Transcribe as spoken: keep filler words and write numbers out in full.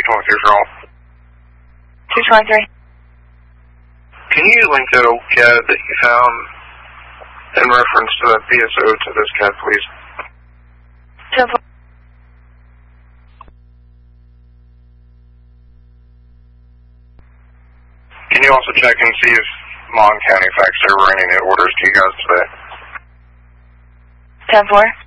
twenty-three for all. two twenty-three. Can you link that old C A D that you found in reference to that P S O to this C A D, please? ten four. Can you also check and see if Mon County faxed over any new orders to you guys today? ten four.